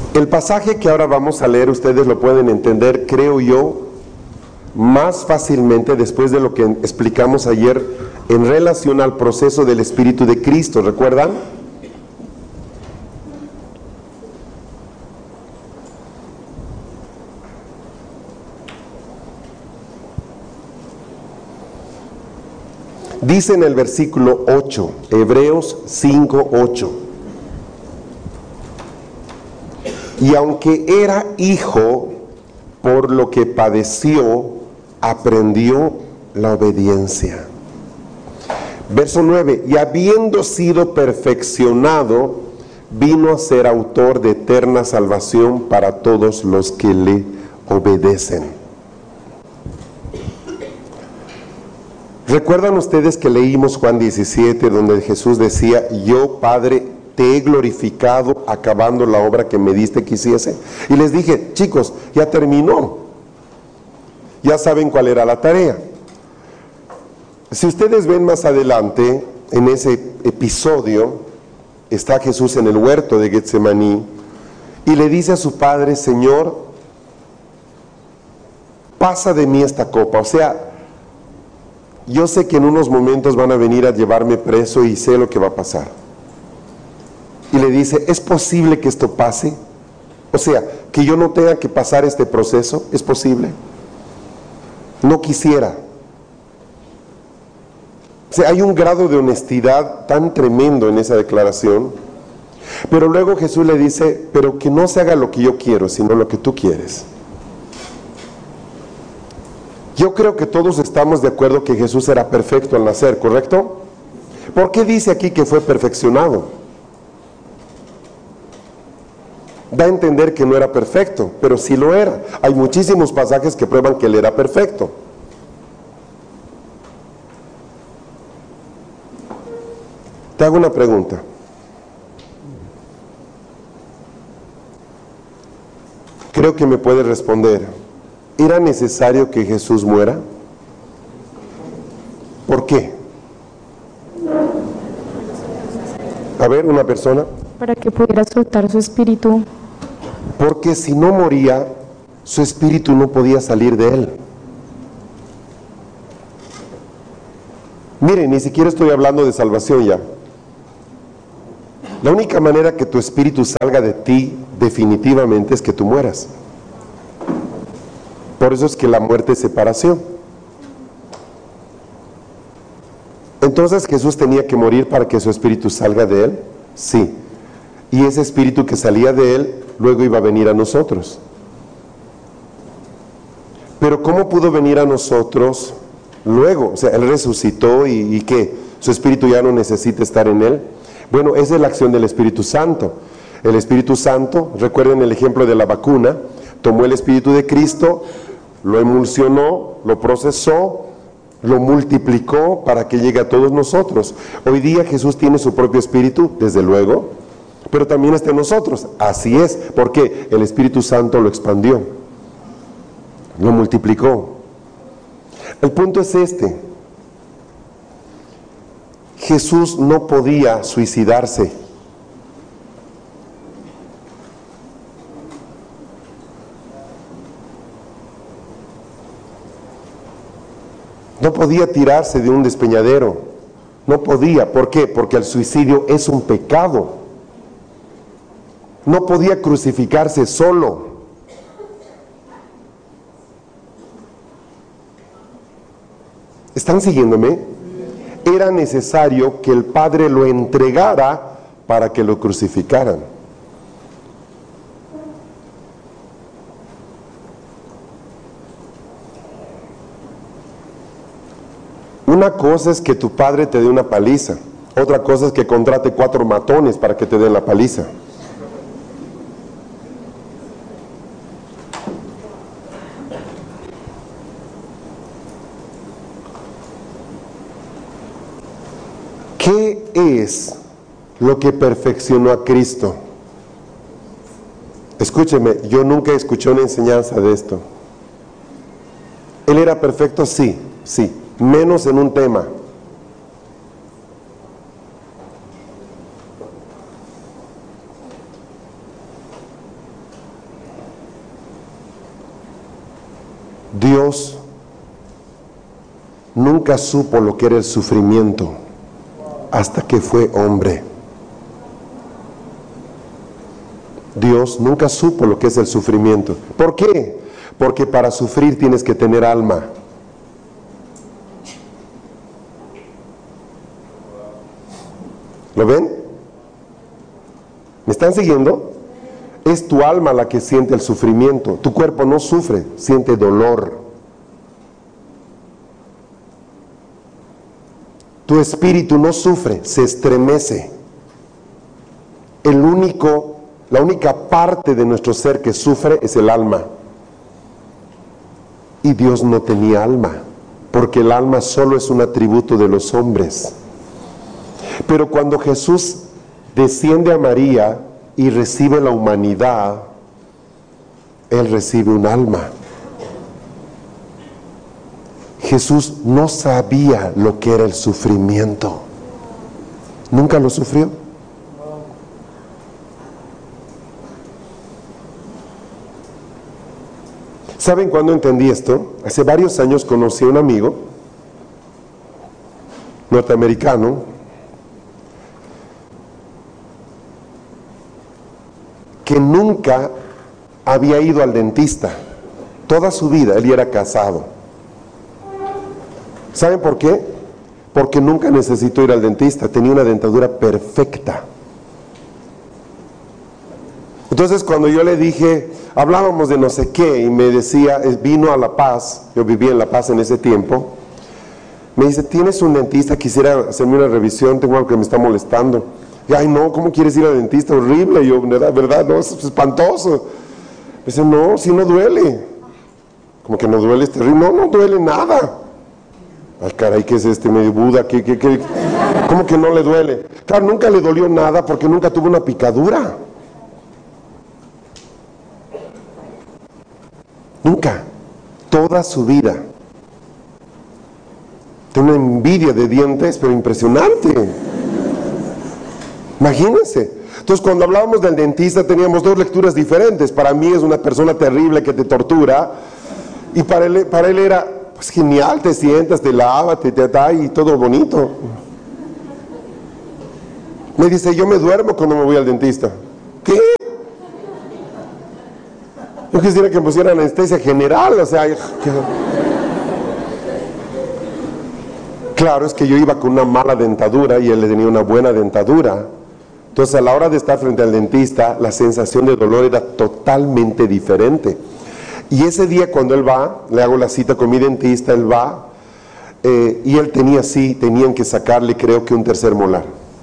El pasaje que ahora vamos a leer, ustedes lo pueden entender, creo yo, más fácilmente después de lo que explicamos ayer en relación al proceso del Espíritu de Cristo, ¿recuerdan? Dice en el versículo 8, Hebreos 5:8. Y aunque era hijo, por lo que padeció, aprendió la obediencia. Verso 9, y habiendo sido perfeccionado, vino a ser autor de eterna salvación para todos los que le obedecen. ¿Recuerdan ustedes que leímos Juan 17, donde Jesús decía, yo, Padre, te he glorificado acabando la obra que me diste que hiciese? Y les dije, chicos, ya terminó. Ya saben cuál era la tarea. Si ustedes ven más adelante, en ese episodio, está Jesús en el huerto de Getsemaní y le dice a su Padre, Señor, pasa de mí esta copa. O sea, yo sé que en unos momentos van a venir a llevarme preso y sé lo que va a pasar. Y le dice, ¿es posible que esto pase? O sea, que yo no tenga que pasar este proceso, ¿es posible? No quisiera. O sea, hay un grado de honestidad tan tremendo en esa declaración. Pero luego Jesús le dice, pero que no se haga lo que yo quiero, sino lo que tú quieres. Yo creo que todos estamos de acuerdo que Jesús era perfecto al nacer, ¿correcto? ¿Por qué dice aquí que fue perfeccionado? Da a entender que no era perfecto, pero sí lo era. Hay muchísimos pasajes que prueban que él era perfecto. Te hago una pregunta. Creo que me puedes responder. ¿Era necesario que Jesús muera? ¿Por qué? A ver, una persona. Para que pudiera soltar su espíritu. Porque si no moría, su espíritu no podía salir de él. Miren, ni siquiera estoy hablando de salvación ya. La única manera que tu espíritu salga de ti definitivamente es que tú mueras. Por eso es que la muerte es separación. Entonces Jesús tenía que morir para que su espíritu salga de él. Sí. Y ese espíritu que salía de él luego iba a venir a nosotros. Pero ¿cómo pudo venir a nosotros luego? O sea, él resucitó y ¿qué? Su espíritu ya no necesita estar en él. Bueno, esa es la acción del Espíritu Santo. El Espíritu Santo, recuerden el ejemplo de la vacuna, tomó el Espíritu de Cristo, lo emulsionó, lo procesó, lo multiplicó para que llegue a todos nosotros. Hoy día Jesús tiene su propio Espíritu, desde luego, pero también está en nosotros. Así es, porque el Espíritu Santo lo expandió, lo multiplicó. El punto es este: Jesús no podía suicidarse. No podía tirarse de un despeñadero. No podía. ¿Por qué? Porque el suicidio es un pecado. No podía crucificarse solo. ¿Están siguiéndome? Era necesario que el Padre lo entregara para que lo crucificaran. Una cosa es que tu padre te dé una paliza, otra cosa es que contrate 4 matones para que te den la paliza. ¿Qué es lo que perfeccionó a Cristo? Escúcheme, yo nunca escuché una enseñanza de esto. ¿Él era perfecto? Sí, sí. Menos en un tema. Dios nunca supo lo que era el sufrimiento hasta que fue hombre. Dios nunca supo lo que es el sufrimiento. ¿Por qué? Porque para sufrir tienes que tener alma. ¿Lo ven? ¿Me están siguiendo? Es tu alma la que siente el sufrimiento. Tu cuerpo no sufre, siente dolor. Tu espíritu no sufre, se estremece. La única parte de nuestro ser que sufre es el alma. Y Dios no tenía alma, porque el alma solo es un atributo de los hombres. Pero cuando Jesús desciende a María y recibe la humanidad, Él recibe un alma. Jesús no sabía lo que era el sufrimiento. ¿Nunca lo sufrió? ¿Saben cuándo entendí esto? Hace varios años conocí a un amigo norteamericano que nunca había ido al dentista. Toda su vida él era casado. ¿Saben por qué? Porque nunca necesitó ir al dentista. Tenía una dentadura perfecta. Entonces cuando yo le dije, hablábamos de no sé qué, y me decía, vino a La Paz, yo vivía en La Paz en ese tiempo, me dice, ¿tienes un dentista? Quisiera hacerme una revisión, tengo algo que me está molestando. Y, ay no, ¿cómo quieres ir al dentista? Horrible. Y yo, ¿verdad? No, es espantoso. Me dice, no, si no duele. Como que no duele, es terrible. No, no duele nada. Ay, caray, ¿qué es este medio Buda? ¿Cómo que no le duele? Claro, nunca le dolió nada porque nunca tuvo una picadura. Nunca. Toda su vida. Tiene una envidia de dientes, pero impresionante. Imagínense. Entonces, cuando hablábamos del dentista, teníamos dos lecturas diferentes. Para mí es una persona terrible que te tortura. Y para él era, pues genial, te sientas, te lavas, te da y todo bonito. Me dice, yo me duermo cuando me voy al dentista. ¿Qué? Yo quisiera que me pusieran anestesia general, o sea... Claro, es que yo iba con una mala dentadura y él tenía una buena dentadura. Entonces, a la hora de estar frente al dentista, la sensación de dolor era totalmente diferente. Y ese día cuando él va, le hago la cita con mi dentista, él va, y él tenían que sacarle, creo que un tercer molar.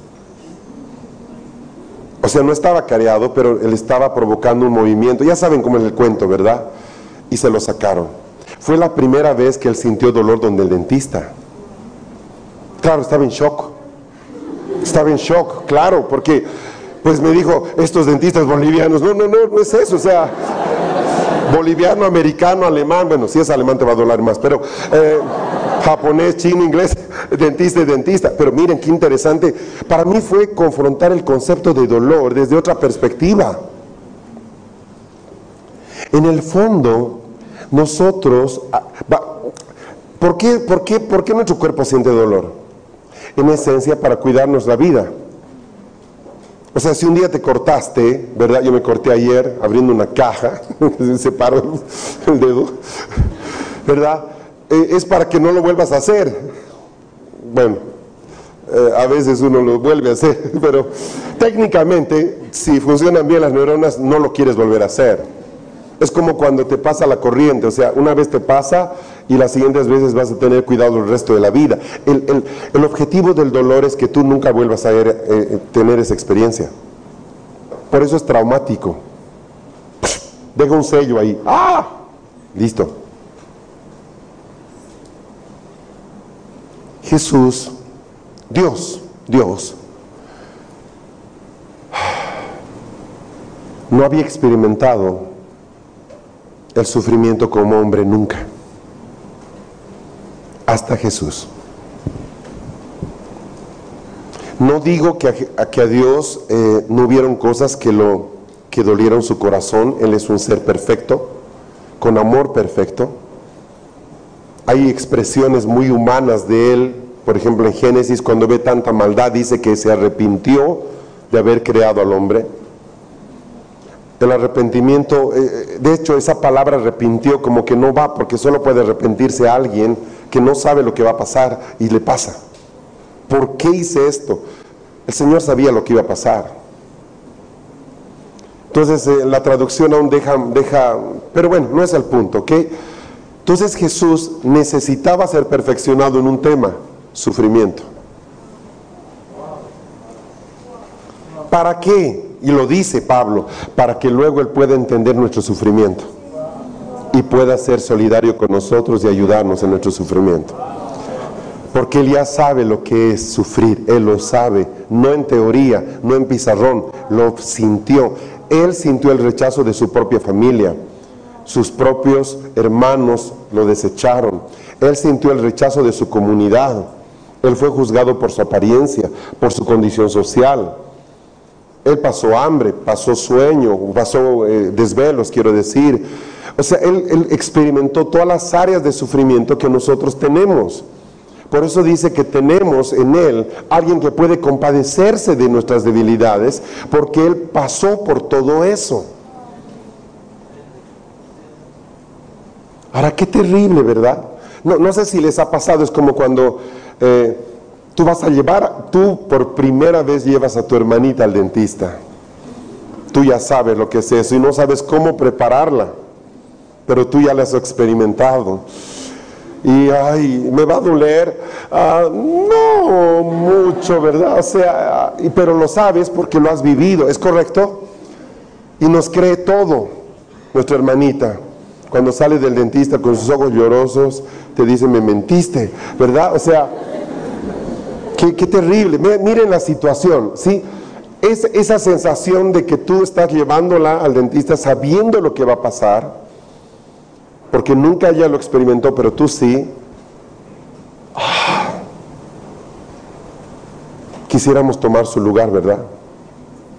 O sea, no estaba careado, pero él estaba provocando un movimiento. Ya saben cómo es el cuento, ¿verdad? Y se lo sacaron. Fue la primera vez que él sintió dolor donde el dentista. Claro, estaba en shock. Estaba en shock, claro, porque pues me dijo, estos dentistas bolivianos, no es eso, o sea, boliviano, americano, alemán, bueno, si es alemán te va a doler más, pero japonés, chino, inglés, dentista y dentista. Pero miren qué interesante, para mí fue confrontar el concepto de dolor desde otra perspectiva. En el fondo, nosotros, ¿por qué nuestro cuerpo siente dolor? En esencia, para cuidarnos la vida. O sea, si un día te cortaste, ¿verdad? Yo me corté ayer abriendo una caja, se separó el dedo, ¿verdad? Es para que no lo vuelvas a hacer. Bueno, a veces uno lo vuelve a hacer, pero técnicamente, si funcionan bien las neuronas, no lo quieres volver a hacer. Es como cuando te pasa la corriente, o sea, una vez te pasa y las siguientes veces vas a tener cuidado el resto de la vida. El objetivo del dolor es que tú nunca vuelvas a tener esa experiencia. Por eso es traumático. Deja un sello ahí. ¡Ah! Listo. Jesús, Dios, no había experimentado el sufrimiento como hombre nunca, hasta Jesús. No digo que a Dios no hubieron cosas que dolieron su corazón. Él es un ser perfecto, con amor perfecto, Hay expresiones muy humanas de él. Por ejemplo, en Génesis, cuando ve tanta maldad, dice que se arrepintió de haber creado al hombre. El arrepentimiento, de hecho, esa palabra arrepintió como que no va, porque solo puede arrepentirse a alguien que no sabe lo que va a pasar y le pasa. ¿Por qué hice esto? El Señor sabía lo que iba a pasar. Entonces, la traducción aún deja, pero bueno, no es el punto, ¿ok? Entonces Jesús necesitaba ser perfeccionado en un tema, sufrimiento. ¿Para qué? Y lo dice Pablo, para que luego Él pueda entender nuestro sufrimiento y pueda ser solidario con nosotros y ayudarnos en nuestro sufrimiento. Porque Él ya sabe lo que es sufrir, Él lo sabe, no en teoría, no en pizarrón, lo sintió. Él sintió el rechazo de su propia familia, sus propios hermanos lo desecharon. Él sintió el rechazo de su comunidad. Él fue juzgado por su apariencia, por su condición social. Él pasó hambre, pasó sueño, pasó desvelos, quiero decir. O sea, él experimentó todas las áreas de sufrimiento que nosotros tenemos. Por eso dice que tenemos en Él alguien que puede compadecerse de nuestras debilidades, porque Él pasó por todo eso. Ahora, qué terrible, ¿verdad? No sé si les ha pasado, es como cuando tú por primera vez llevas a tu hermanita al dentista. Tú ya sabes lo que es eso y no sabes cómo prepararla, pero tú ya la has experimentado. Y, ay, ¿me va a doler? No mucho, ¿verdad? O sea, pero lo sabes porque lo has vivido, ¿es correcto? Y nos cree todo, nuestra hermanita. Cuando sale del dentista con sus ojos llorosos, te dice, me mentiste, ¿verdad? O sea, qué terrible. Miren la situación, ¿sí? Es esa sensación de que tú estás llevándola al dentista sabiendo lo que va a pasar, porque nunca ella lo experimentó, pero tú sí. Quisiéramos tomar su lugar, ¿verdad?